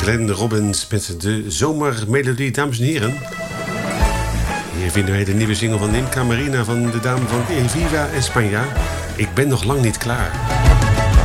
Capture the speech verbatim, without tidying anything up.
Glenn Robbins met de zomermelodie, dames en heren. Hier vinden wij de nieuwe single van Nim Camarina van de dame van Viva España. Ik ben nog lang niet klaar.